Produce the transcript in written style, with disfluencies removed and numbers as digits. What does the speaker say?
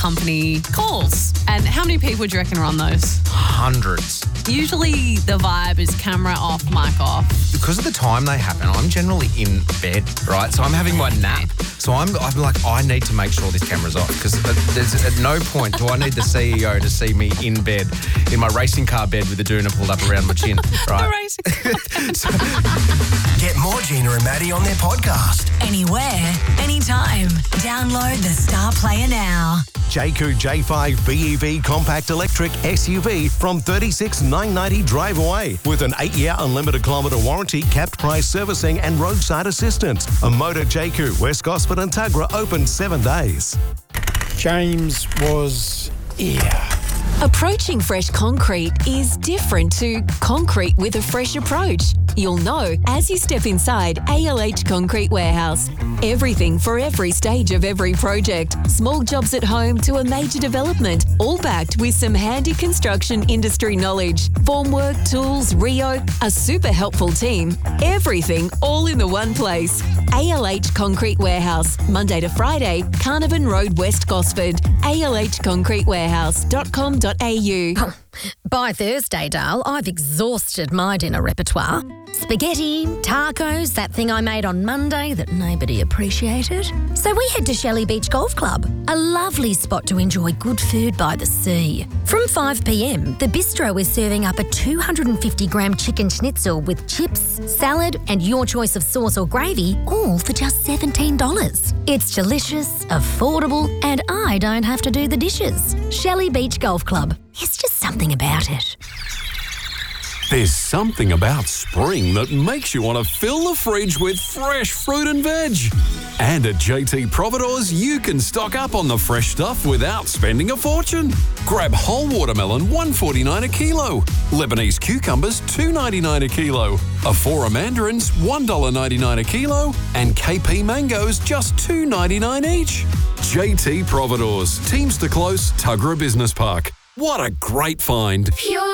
company calls. And how many people do you reckon are on those? Hundreds. Usually the vibe is camera off, mic off. Because of the time they happen, I'm generally in bed, right? So I'm having my nap. So I'm like, I need to make sure this camera's off because there's at no point do I need the CEO to see me in bed, in my racing car bed with the doona pulled up around my chin, right? The racing car. Get more Gina and Maddie on their podcast. Anywhere, anytime. Download the Star Player now. Jayco J5 BEV compact electric SUV from $36,990 drive away with an 8-year unlimited kilometre warranty, capped price servicing and roadside assistance. A Motor Jayco, West Gosford and Tuggerah open 7 days. James was here. Approaching fresh concrete is different to concrete with a fresh approach. You'll know as you step inside ALH Concrete Warehouse. Everything for every stage of every project. Small jobs at home to a major development, all backed with some handy construction industry knowledge. Formwork, tools, Rio, a super helpful team. Everything all in the one place. ALH Concrete Warehouse, Monday to Friday, Carnarvon Road, West Gosford. alhconcretewarehouse.com.au. By Thursday, Dale, I've exhausted my dinner repertoire. Spaghetti, tacos, that thing I made on Monday that nobody appreciated. So we head to Shelley Beach Golf Club, a lovely spot to enjoy good food by the sea. From 5 p.m, the bistro is serving up a 250-gram chicken schnitzel with chips, salad and your choice of sauce or gravy, all for just $17. It's delicious, affordable, and I don't have to do the dishes. Shelley Beach Golf Club. It's just something about it. There's something about spring that makes you want to fill the fridge with fresh fruit and veg. And at JT Providores, you can stock up on the fresh stuff without spending a fortune. Grab whole watermelon, $1.49 a kilo. Lebanese cucumbers, $2.99 a kilo. Afora mandarins, $1.99 a kilo. And KP mangoes, just $2.99 each. JT Providores, Teamster Close, Tuggerah Business Park. What a great find.